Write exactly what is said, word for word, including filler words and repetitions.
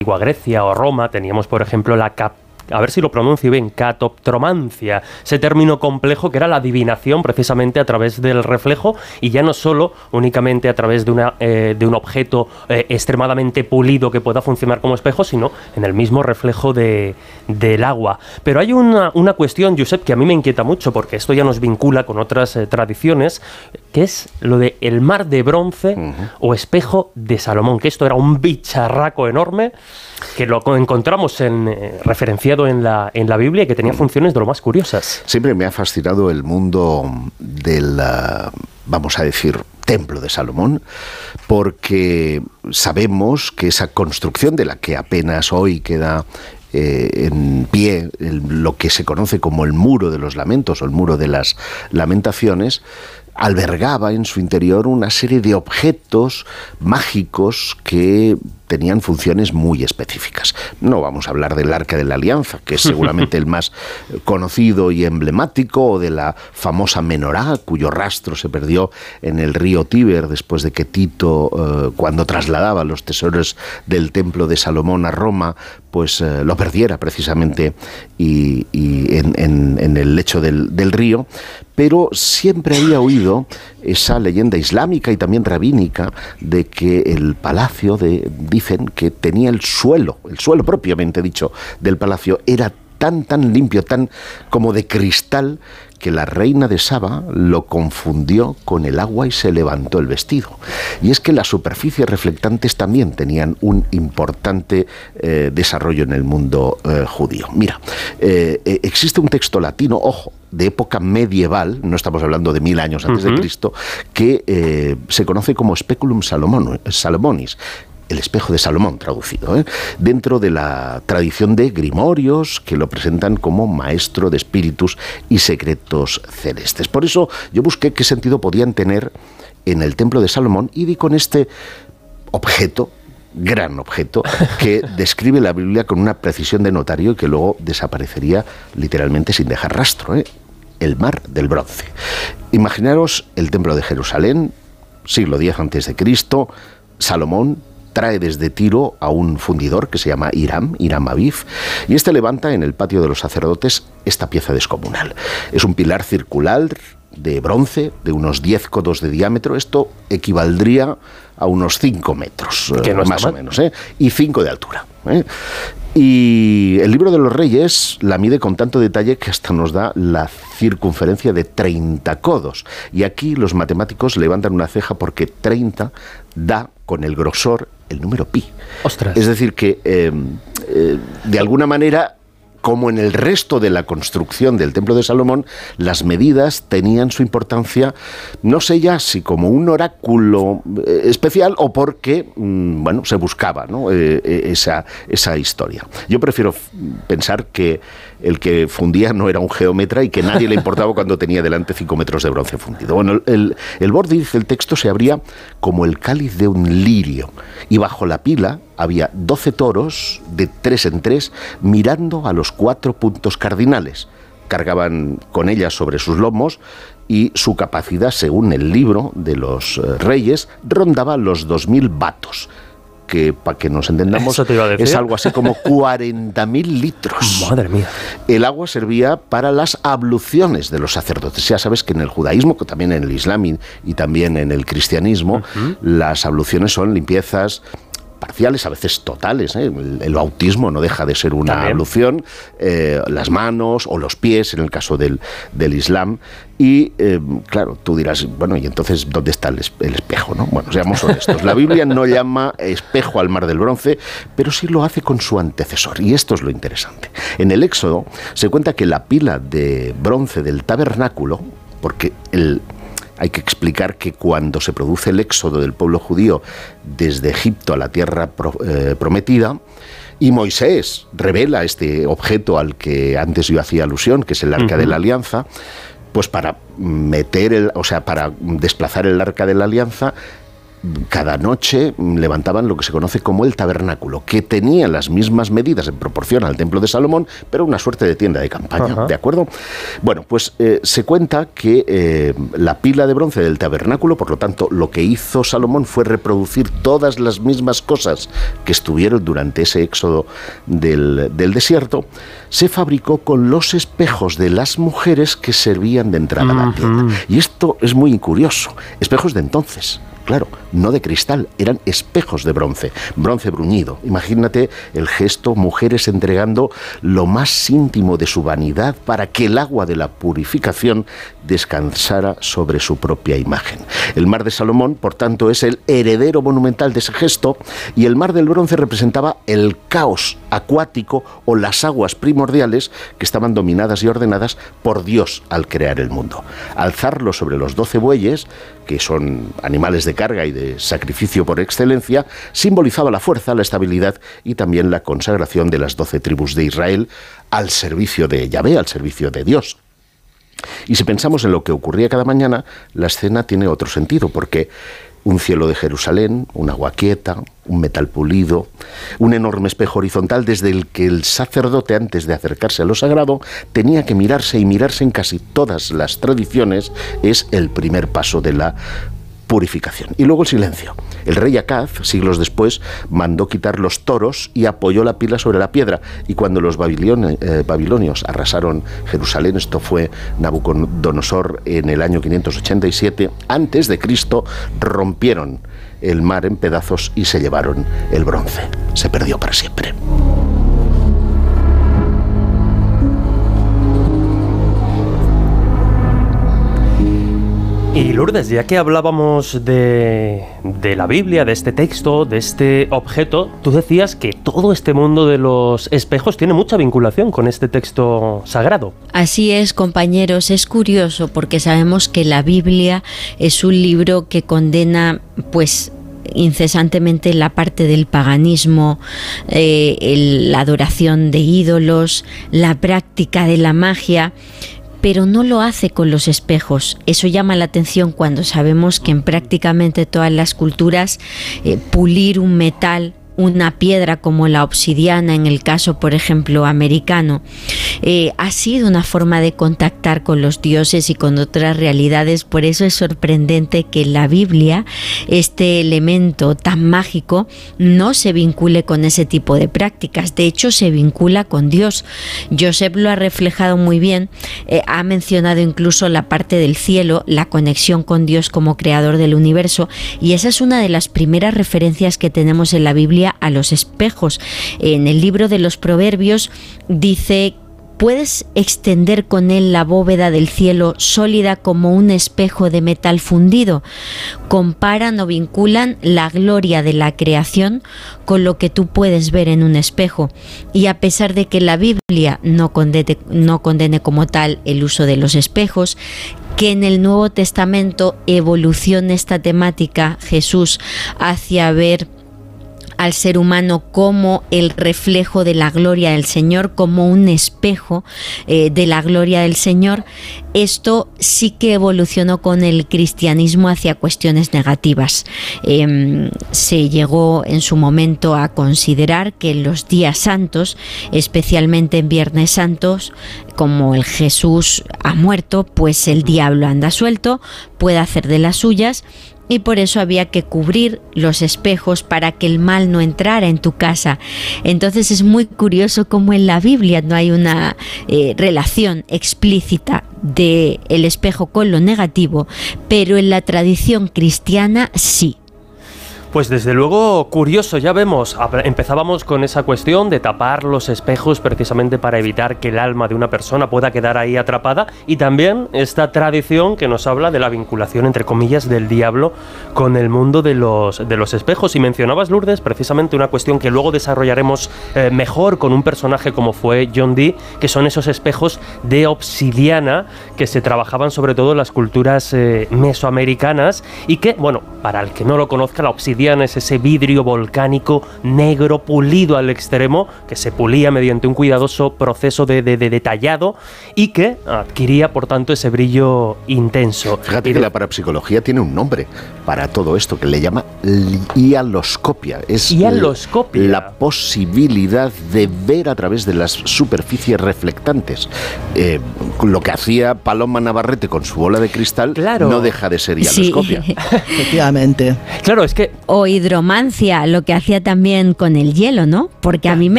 antigua Grecia o Roma teníamos, por ejemplo, la cap a ver si lo pronuncio bien, catoptromancia, ese término complejo que era la adivinación precisamente a través del reflejo, y ya no solo únicamente a través de, una, eh, de un objeto eh, extremadamente pulido que pueda funcionar como espejo, sino en el mismo reflejo de, del agua. Pero hay una, una cuestión, Josep, que a mí me inquieta mucho, porque esto ya nos vincula con otras eh, tradiciones, que es lo de el mar de bronce uh-huh. o espejo de Salomón, que esto era un bicharraco enorme que lo encontramos en, eh, referenciado en la, en la Biblia, y que tenía funciones de lo más curiosas. Siempre me ha fascinado el mundo del, uh, vamos a decir, Templo de Salomón, porque sabemos que esa construcción de la que apenas hoy queda Eh, en pie el, lo que se conoce como el Muro de los Lamentos o el Muro de las Lamentaciones, albergaba en su interior una serie de objetos mágicos que tenían funciones muy específicas. No vamos a hablar del Arca de la Alianza, que es seguramente el más conocido y emblemático, o de la famosa menorá, cuyo rastro se perdió en el río Tíber después de que Tito, eh, cuando trasladaba los tesoros del Templo de Salomón a Roma, pues eh, lo perdiera precisamente y, y en, en, en el lecho del, del río. Pero siempre había oído esa leyenda islámica y también rabínica de que el palacio, de, dicen que tenía el suelo, el suelo propiamente dicho del palacio, era tan, tan limpio, tan como de cristal, que la reina de Saba lo confundió con el agua y se levantó el vestido. Y es que las superficies reflectantes también tenían un importante eh, desarrollo en el mundo eh, judío. Mira, eh, eh, existe un texto latino, ojo, de época medieval, no estamos hablando de mil años antes uh-huh. de Cristo, que eh, se conoce como Speculum Salomonis, el espejo de Salomón, traducido, ¿eh? dentro de la tradición de grimorios que lo presentan como maestro de espíritus y secretos celestes. Por eso yo busqué qué sentido podían tener en el templo de Salomón y di con este objeto, gran objeto, que describe la Biblia con una precisión de notario y que luego desaparecería literalmente sin dejar rastro, ¿eh? El mar del bronce. Imaginaros el templo de Jerusalén, siglo diez antes de Cristo, Salomón trae desde Tiro a un fundidor que se llama Hiram, Hiram Aviv, y este levanta en el patio de los sacerdotes esta pieza descomunal. Es un pilar circular de bronce de unos diez codos de diámetro. Esto equivaldría a unos cinco metros, que no más o menos, ¿eh? Y cinco de altura, ¿eh? Y el Libro de los Reyes la mide con tanto detalle que hasta nos da la circunferencia de treinta codos. Y aquí los matemáticos levantan una ceja porque treinta da con el grosor el número pi. ¡Ostras! Es decir que, eh, eh, de alguna manera, como en el resto de la construcción del Templo de Salomón, las medidas tenían su importancia, no sé ya si como un oráculo especial o porque, bueno, se buscaba, ¿no? eh, esa, esa historia. Yo prefiero pensar que el que fundía no era un geómetra y que nadie le importaba cuando tenía delante cinco metros de bronce fundido. Bueno, el, el borde, dice el texto, se abría como el cáliz de un lirio, y bajo la pila había doce toros de tres en tres mirando a los cuatro puntos cardinales. Cargaban con ellas sobre sus lomos y su capacidad, según el Libro de los Reyes, rondaba los dos mil batos, que, para que nos entendamos, es algo así como cuarenta mil litros. ¡Madre mía! El agua servía para las abluciones de los sacerdotes. Ya sabes que en el judaísmo, que también en el islam y, y también en el cristianismo, uh-huh. las abluciones son limpiezas parciales, a veces totales, ¿eh? el, el bautismo no deja de ser una ¿También? ablución, eh, las manos o los pies en el caso del, del Islam. Y eh, claro, tú dirás, bueno, y entonces ¿dónde está el, el espejo? ¿No? Bueno, seamos honestos, la Biblia no llama espejo al mar del bronce, pero sí lo hace con su antecesor, y esto es lo interesante. En el Éxodo se cuenta que la pila de bronce del tabernáculo, porque el hay que explicar que cuando se produce el éxodo del pueblo judío desde Egipto a la tierra pro, eh, prometida, y Moisés revela este objeto al que antes yo hacía alusión, que es el Arca uh-huh. de la Alianza, pues para meter el, o sea, para desplazar el Arca de la Alianza, cada noche levantaban lo que se conoce como el tabernáculo, que tenía las mismas medidas en proporción al templo de Salomón, pero una suerte de tienda de campaña, uh-huh. ¿de acuerdo? Bueno, pues eh, se cuenta que eh, la pila de bronce del tabernáculo, por lo tanto, lo que hizo Salomón fue reproducir todas las mismas cosas que estuvieron durante ese éxodo del, del desierto, se fabricó con los espejos de las mujeres que servían de entrada uh-huh. a la tienda. Y esto es muy curioso, espejos de entonces. Claro, no de cristal, eran espejos de bronce, bronce bruñido. Imagínate el gesto, mujeres entregando lo más íntimo de su vanidad para que el agua de la purificación descansara sobre su propia imagen. El mar de Salomón, por tanto, es el heredero monumental de ese gesto, y el mar del bronce representaba el caos acuático o las aguas primordiales que estaban dominadas y ordenadas por Dios al crear el mundo. Alzarlo sobre los doce bueyes, que son animales de carga y de sacrificio por excelencia, simbolizaba la fuerza, la estabilidad y también la consagración de las doce tribus de Israel al servicio de Yahvé, al servicio de Dios. Y si pensamos en lo que ocurría cada mañana, la escena tiene otro sentido, porque un cielo de Jerusalén, un agua quieta, un metal pulido, un enorme espejo horizontal desde el que el sacerdote, antes de acercarse a lo sagrado, tenía que mirarse, y mirarse en casi todas las tradiciones es el primer paso de la purificación. Y luego el silencio. El rey Acaz, siglos después, mandó quitar los toros y apoyó la pila sobre la piedra. Y cuando los babilonios, eh, babilonios arrasaron Jerusalén, esto fue Nabucodonosor en el año quinientos ochenta y siete antes de Cristo, rompieron el mar en pedazos y se llevaron el bronce. Se perdió para siempre. Y Lourdes, ya que hablábamos de, de la Biblia, de este texto, de este objeto, tú decías que todo este mundo de los espejos tiene mucha vinculación con este texto sagrado. Así es, compañeros, es curioso porque sabemos que la Biblia es un libro que condena, pues, incesantemente la parte del paganismo, eh, el, la adoración de ídolos, la práctica de la magia, pero no lo hace con los espejos. Eso llama la atención cuando sabemos que en prácticamente todas las culturas eh, pulir un metal, una piedra como la obsidiana, en el caso, por ejemplo, americano, eh, ha sido una forma de contactar con los dioses y con otras realidades. Por eso es sorprendente que en la Biblia este elemento tan mágico no se vincule con ese tipo de prácticas. De hecho, se vincula con Dios. Joseph lo ha reflejado muy bien, eh, ha mencionado incluso la parte del cielo, la conexión con Dios como creador del universo, y esa es una de las primeras referencias que tenemos en la Biblia a los espejos. En el libro de los Proverbios dice: puedes extender con él la bóveda del cielo sólida como un espejo de metal fundido. Comparan o vinculan la gloria de la creación con lo que tú puedes ver en un espejo. Y a pesar de que la Biblia no condene, no condene como tal el uso de los espejos, que en el Nuevo Testamento evoluciona esta temática Jesús hacia ver al ser humano como el reflejo de la gloria del Señor, como un espejo eh, de la gloria del Señor, esto sí que evolucionó con el cristianismo hacia cuestiones negativas. Eh, se llegó en su momento a considerar que en los días santos, especialmente en Viernes Santos, como el Jesús ha muerto, pues el diablo anda suelto, puede hacer de las suyas, y por eso había que cubrir los espejos para que el mal no entrara en tu casa. Entonces es muy curioso cómo en la Biblia no hay una eh, relación explícita de el espejo con lo negativo, pero en la tradición cristiana sí. Pues desde luego curioso, ya vemos, empezábamos con esa cuestión de tapar los espejos precisamente para evitar que el alma de una persona pueda quedar ahí atrapada, y también esta tradición que nos habla de la vinculación, entre comillas, del diablo con el mundo de los, de los espejos. Y mencionabas, Lourdes, precisamente una cuestión que luego desarrollaremos eh, mejor con un personaje como fue John Dee, que son esos espejos de obsidiana que se trabajaban sobre todo en las culturas eh, mesoamericanas, y que, bueno, para el que no lo conozca, la obsidiana obsidiana es ese vidrio volcánico negro pulido al extremo, que se pulía mediante un cuidadoso proceso de, de, de detallado y que adquiría, por tanto, ese brillo intenso. Fíjate y que de... la parapsicología tiene un nombre para todo esto, que le llama hialoscopia. Es hialoscopia. La posibilidad de ver a través de las superficies reflectantes. Eh, lo que hacía Paloma Navarrete con su bola de cristal, claro, no deja de ser hialoscopia. Sí. Efectivamente. Claro, es que... O hidromancia, lo que hacía también con el hielo, ¿no? Porque a mí me